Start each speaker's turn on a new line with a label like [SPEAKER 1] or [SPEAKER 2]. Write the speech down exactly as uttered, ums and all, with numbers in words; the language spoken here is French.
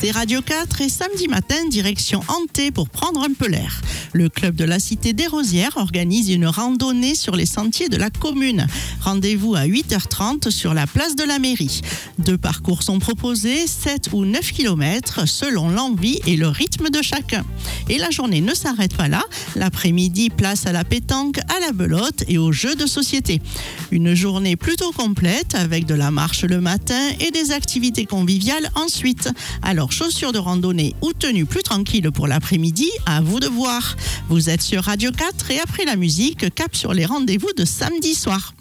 [SPEAKER 1] C'est Radio quatre et samedi matin, direction Hanté pour prendre un peu l'air. Le club de la Cité des Rosières organise une randonnée sur les sentiers de la commune. Rendez-vous à huit heures trente sur la place de la mairie. Deux parcours sont proposés, sept ou neuf kilomètres selon l'envie et le rythme de chacun. Et la journée ne s'arrête pas là. L'après-midi, place à la pétanque, à la belote et aux jeux de société. Une journée plutôt complète avec de la marche le matin et des activités conviviales ensuite. Alors chaussures de randonnée ou tenue plus tranquille pour l'après-midi, à vous de voir. Vous êtes sur Radio quatre et après la musique, cap sur les rendez-vous de samedi soir.